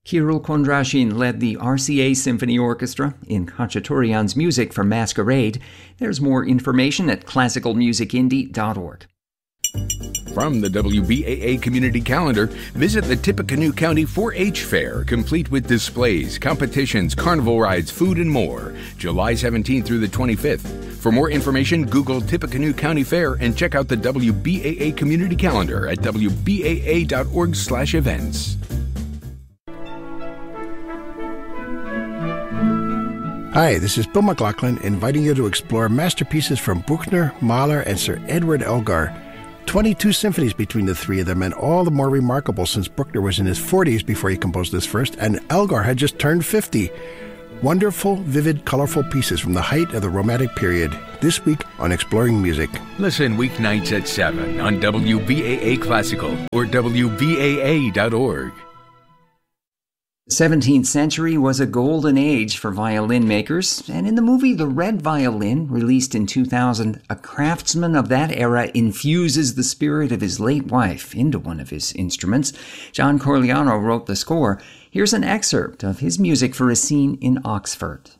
Kirill Kondrashin led the RCA Symphony Orchestra in Khachaturian's music for Masquerade. There's more information at classicalmusicindie.org. From the WBAA Community Calendar, visit the Tippecanoe County 4-H Fair, complete with displays, competitions, carnival rides, food, and more, July 17th through the 25th. For more information, Google Tippecanoe County Fair and check out the WBAA Community Calendar at wbaa.org/events. Hi, this is Bill McLaughlin inviting you to explore masterpieces from Bruckner, Mahler, and Sir Edward Elgar. 22 symphonies between the three of them, and all the more remarkable since Bruckner was in his 40s before he composed his first, and Elgar had just turned 50. Wonderful, vivid, colorful pieces from the height of the Romantic period. This week on Exploring Music. Listen weeknights at 7 on WBAA Classical or WBAA.org. The 17th century was a golden age for violin makers, and in the movie The Red Violin, released in 2000, a craftsman of that era infuses the spirit of his late wife into one of his instruments. John Corigliano wrote the score. Here's an excerpt of his music for a scene in Oxford.